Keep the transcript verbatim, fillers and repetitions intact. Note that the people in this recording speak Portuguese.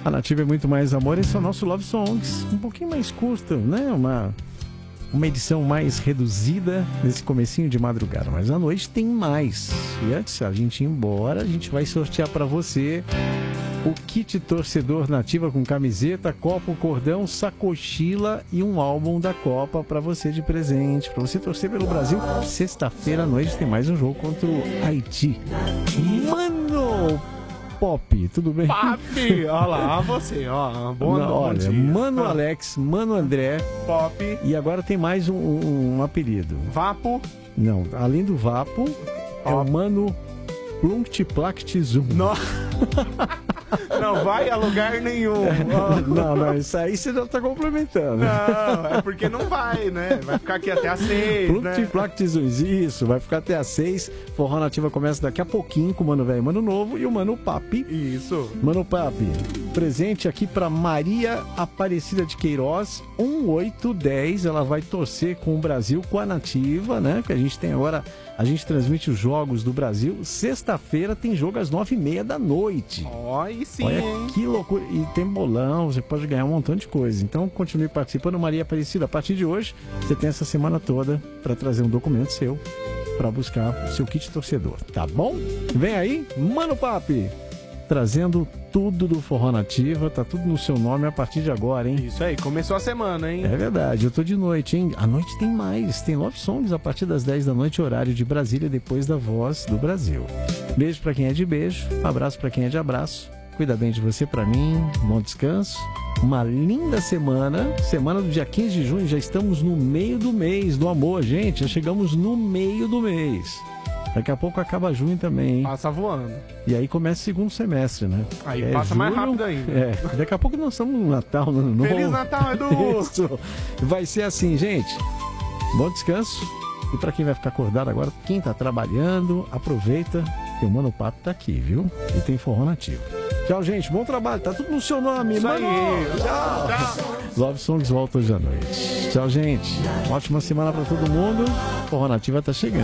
A Nativa é muito mais amor, esse é o nosso Love Songs. Um pouquinho mais curto, né? Uma, uma edição mais reduzida nesse comecinho de madrugada. Mas à noite tem mais. E antes a gente ir embora, a gente vai sortear para você o kit torcedor Nativa com camiseta, copo, cordão, sacochila e um álbum da Copa para você de presente. Para você torcer pelo Brasil. Sexta-feira à noite tem mais um jogo contra o Haiti. Mano... Pop, tudo bem? Pop, olha lá, você, ó. Bom, Não, bom olha, dia. Mano Ah. Alex, Mano André. Pop. E agora tem mais um, um, um apelido. Vapo. Não, além do Vapo, é o Mano Plunct Plact Zoom. Não. Não vai a lugar nenhum. Não, não, isso aí você já tá complementando. Não, é porque não vai, né? Vai ficar aqui até às seis, Plunct né? Plact Zoom, isso, vai ficar até às seis. Forró Nativa começa daqui a pouquinho com o Mano Velho e Mano Novo e o Mano Papi. Isso. Mano Papi, presente aqui pra Maria Aparecida de Queiroz, um oito dez. Ela vai torcer com o Brasil, com a Nativa, né? Que a gente tem agora, a gente transmite os jogos do Brasil. Sexta-feira tem jogo às nove e meia da noite. Ó, aí sim, Olha hein? que loucura. E tem bolão, você pode ganhar um montão de coisa. Então continue participando, Maria Aparecida. A partir de hoje, você tem essa semana toda para trazer um documento seu para buscar o seu kit torcedor, tá bom? Vem aí, Mano Papi, trazendo tudo do Forró Nativa, tá tudo no seu nome a partir de agora, hein? Isso aí, começou a semana, hein? É verdade, eu tô de noite, hein? À noite tem mais, tem Love Songs a partir das dez da noite, horário de Brasília, depois da Voz do Brasil. Beijo pra quem é de beijo, abraço pra quem é de abraço. Cuida bem de você pra mim, bom descanso. Uma linda semana, semana do dia quinze de junho, já estamos no meio do mês do amor, gente, já chegamos no meio do mês. Daqui a pouco acaba junho também, hein? Passa voando. E aí começa o segundo semestre, né? Aí É passa mais julho, rápido ainda. É, daqui a pouco nós estamos no Natal, no Ano Novo. Feliz Natal, Edu! Isso. Vai ser assim, gente. Bom descanso. E pra quem vai ficar acordado agora, quem tá trabalhando, aproveita que o Mano Papo tá aqui, viu? E tem Forró Nativo. Tchau, gente. Bom trabalho. Tá tudo no seu nome, Isso mano. aí. Tchau. Tchau. Love Songs volta hoje à noite. Tchau, gente. Ótima semana pra todo mundo. Forró Nativa tá chegando.